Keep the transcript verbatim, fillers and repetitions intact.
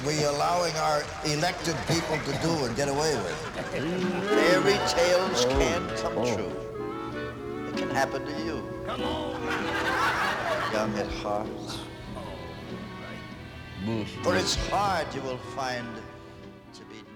we allowing our elected people to do and get away with. Fairy tales can come true. It can happen to you. Young at heart. For it's hard, you will find, to be